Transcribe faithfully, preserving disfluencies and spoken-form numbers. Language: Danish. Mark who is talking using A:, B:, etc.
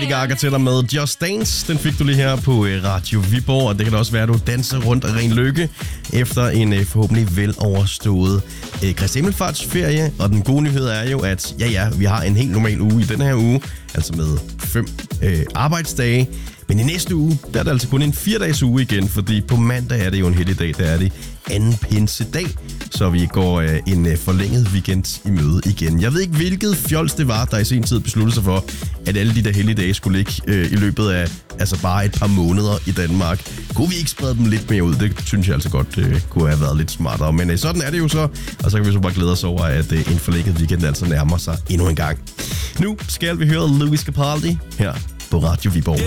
A: Gaga til dig med Just Dance. Den fik du lige her på Radio Viborg, og det kan da også være, at du danser rundt af ren lykke efter en forhåbentlig veloverstået Kristi Himmelfartsferie. Og den gode nyhed er jo, at ja ja, vi har en helt normal uge i den her uge, altså med fem øh, arbejdsdage. Men i næste uge, der er det altså kun en fire-dages uge igen, fordi på mandag er det jo en helligdag, der er det anden pinsedag, så vi går øh, en øh, forlænget weekend i møde igen. Jeg ved ikke, hvilket fjols det var, der i sin tid besluttede sig for, at alle de der helligdage skulle ligge øh, i løbet af altså bare et par måneder i Danmark. Kunne vi ikke sprede dem lidt mere ud? Det synes jeg altså godt øh, kunne have været lidt smartere. Men øh, sådan er det jo så, og så kan vi så bare glæde os over, at øh, en forlænget weekend altså nærmer sig endnu en gang. Nu skal vi høre Lewis Capaldi her på Radio Viborg.